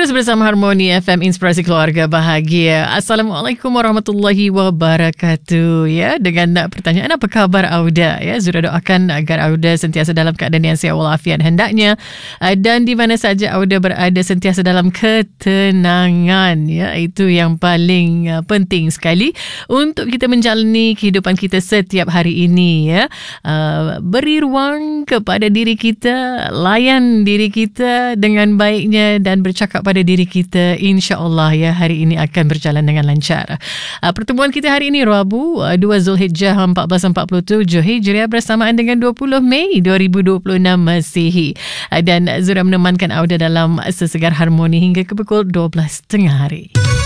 Terus bersama Harmoni FM, Inspirasi Keluarga Bahagia. Assalamualaikum warahmatullahi wabarakatuh. Ya, dengan pertanyaan apa khabar Auda? Ya, Zura doakan agar Auda sentiasa dalam keadaan yang sihat walafiat hendaknya, dan di mana saja Auda berada sentiasa dalam ketenangan. Ya, itu yang paling penting sekali untuk kita menjalani kehidupan kita setiap hari ini. Ya, beri ruang kepada diri kita, layan diri kita dengan baiknya dan bercakap pada diri kita. InsyaAllah ya, hari ini akan berjalan dengan lancar. Pertemuan kita hari ini Rabu 2 Zulhijjah 1447 Hijriah bersamaan dengan 20 Mei 2026 Masihi. Dan Zura menemankan Auda dalam Sesegar Harmoni hingga ke pukul 12 tengah hari.